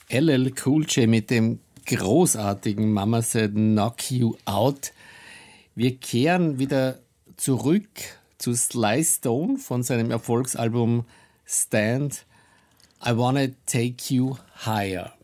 LL Cool J mit dem großartigen Mama Said Knock You Out. Wir kehren wieder zurück zu Sly Stone von seinem Erfolgsalbum Stand. I Wanna Take You Higher.